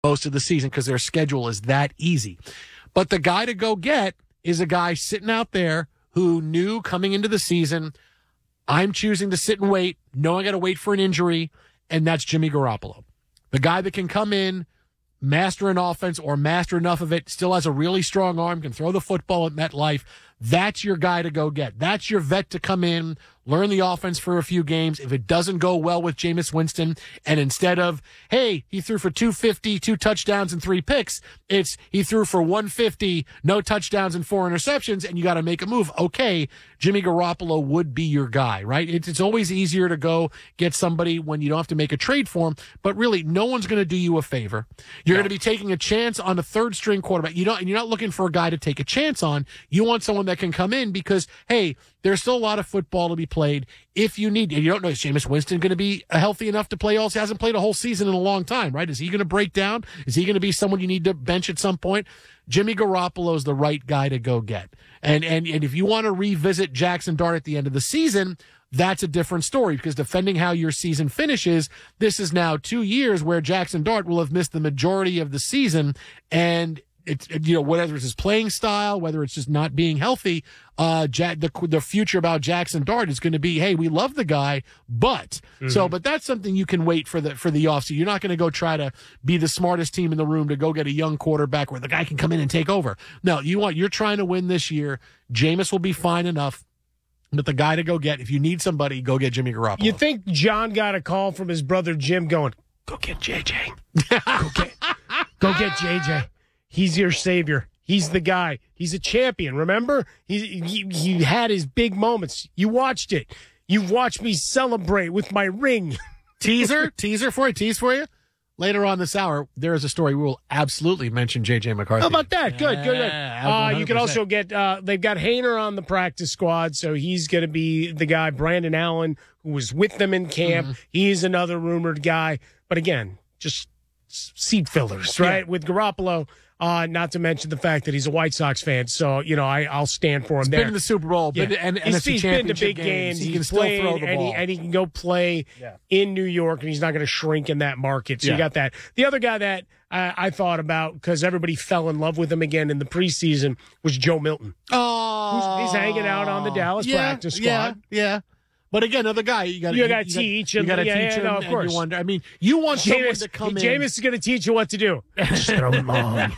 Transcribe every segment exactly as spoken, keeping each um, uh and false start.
most of the season because their schedule is that easy. But the guy to go get is a guy sitting out there who knew coming into the season, I'm choosing to sit and wait. No, I got to wait for an injury, and that's Jimmy Garoppolo. The guy that can come in, master an offense or master enough of it, still has a really strong arm, can throw the football at MetLife. That's your guy to go get. That's your vet to come in, learn the offense for a few games. If it doesn't go well with Jameis Winston, and instead of, hey, he threw for two fifty, two touchdowns and three picks, it's he threw for one fifty, no touchdowns and four interceptions, and you got to make a move. Okay, Jimmy Garoppolo would be your guy, right? It's, it's always easier to go get somebody when you don't have to make a trade for him, but really, no one's going to do you a favor. You're no. going to be taking a chance on a third-string quarterback. You don't, and you're not looking for a guy to take a chance on. You want someone that can come in because, hey, there's still a lot of football to be played. If you need, and you don't know, is Jameis Winston going to be healthy enough to play all? He hasn't played a whole season in a long time, right? Is he going to break down? Is he going to be someone you need to bench at some point? Jimmy Garoppolo is the right guy to go get. And, and, and if you want to revisit Jackson Dart at the end of the season, that's a different story because depending how your season finishes, this is now two years where Jackson Dart will have missed the majority of the season. And it's, you know, whether it's his playing style, whether it's just not being healthy, uh, Jack, the, the future about Jackson Dart is going to be, hey, we love the guy, but, mm-hmm. so, but that's something you can wait for the, for the offseason. You're not going to go try to be the smartest team in the room to go get a young quarterback where the guy can come in and take over. No, you want, you're trying to win this year. Jameis will be fine enough. But the guy to go get, if you need somebody, go get Jimmy Garoppolo. You think John got a call from his brother Jim going, go get J J. Go get, go get J J. He's your savior. He's the guy. He's a champion, remember? He, he, he had his big moments. You watched it. You've watched me celebrate with my ring. Teaser? Teaser for you? Tease for you? Later on this hour, there is a story we will absolutely mention J J McCarthy. How about that? Good, yeah, good, good. Uh, you can also get, uh, they've got Hayner on the practice squad, so he's going to be the guy, Brandon Allen, who was with them in camp. Mm-hmm. He's another rumored guy. But again, just seat fillers, right? Yeah. With Garoppolo, uh, not to mention the fact that he's a White Sox fan. So, you know, I, I'll stand for him he's there. He's been in the Super Bowl, yeah. been to, and, and he's, he's been to big games. games. He he's can still played, throw the and ball. he, and he can go play yeah. in New York, and he's not going to shrink in that market. So yeah. you got that. The other guy that uh, I thought about, because everybody fell in love with him again in the preseason, was Joe Milton. Oh. Who's, he's hanging out on the Dallas yeah, practice squad. Yeah, yeah. But again, another guy you got you got to teach, you got to yeah, teach yeah, him. No, of course. And you wonder, I mean, you want Jameis, someone to come Jameis in. Jameis is going to teach you what to do. Just throw it long.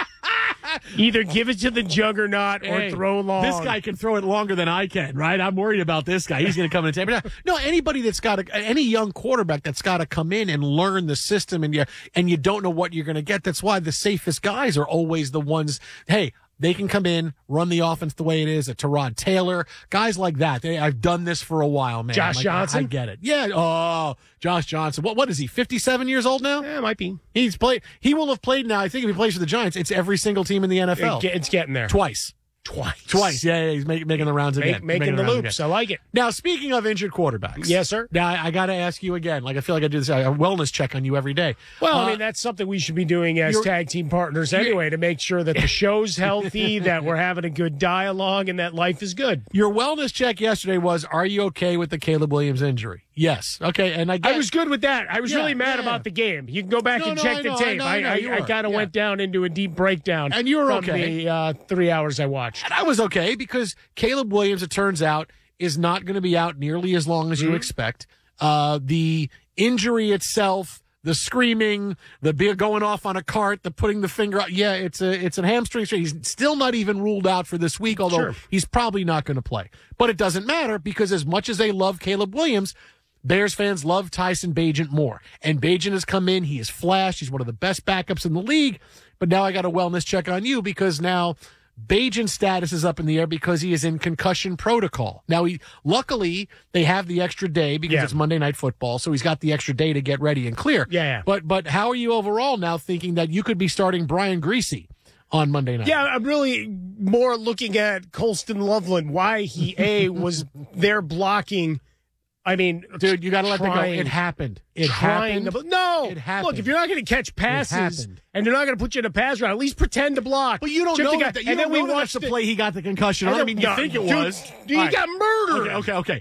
Either give it to the juggernaut or hey, throw long. This guy can throw it longer than I can, right? I'm worried about this guy. He's going to come in and take it. No, anybody that's got to, any young quarterback that's got to come in and learn the system, and you and you don't know what you're going to get. That's why the safest guys are always the ones. Hey. They can come in, run the offense the way it is. A Tyrod Taylor, guys like that. They, I've done this for a while, man. Josh like, Johnson, I, I get it. Yeah. Oh, Josh Johnson. What? What is he? fifty-seven years old now? Yeah, might be. He's played. He will have played now. I think if he plays for the Giants, it's every single team in the N F L. It, it's getting there twice. Twice. Twice. Yeah, yeah he's make, making the rounds Make, again. Making, making the loops. Again. I like it. Now, speaking of injured quarterbacks. Yes, sir. Now, I, I got to ask you again. Like, I feel like I do this a wellness check on you every day. Well, uh, I mean, that's something we should be doing as tag team partners anyway, to make sure that the show's healthy, that we're having a good dialogue, and that life is good. Your wellness check yesterday was, are you okay with the Caleb Williams injury? Yes. Okay. And I guess, I was good with that. I was yeah, really mad yeah. about the game. You can go back no, and no, check I the know, tape. I, know, I, I, know, I, I kind of yeah. went down into a deep breakdown. And you were from okay. the uh, three hours I watched. And I was okay because Caleb Williams, it turns out, is not going to be out nearly as long as mm-hmm. you expect. Uh, the injury itself, the screaming, the beer going off on a cart, the putting the finger out. Yeah, it's a it's a hamstring strain. He's still not even ruled out for this week, although sure. he's probably not going to play. But it doesn't matter because as much as they love Caleb Williams, Bears fans love Tyson Bagent more. And Bagent has come in. He has flashed. He's one of the best backups in the league. But now I got a wellness check on you because now Bagent's status is up in the air because he is in concussion protocol. Now, he luckily, they have the extra day because yeah. it's Monday Night Football, so he's got the extra day to get ready and clear. Yeah, yeah. But, but how are you overall now thinking that you could be starting Brian Greasy on Monday night? Yeah, I'm really more looking at Colston Loveland, why he, A, was there blocking. I mean, dude, you got to let that go. It happened. It happened. To, no. It happened. Look, if you're not going to catch passes and they're not going to put you in a pass route, at least pretend to block. But you don't Chip know guy, that. You and don't then know we watched the play he got the concussion on. I mean, you yeah, think it dude, was. He right. got murdered. Okay, okay, okay.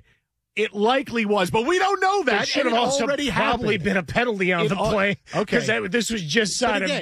It likely was, but we don't know that. There should have and it also already probably happened. been a penalty on It the al- play. Okay. Because this was just side of again,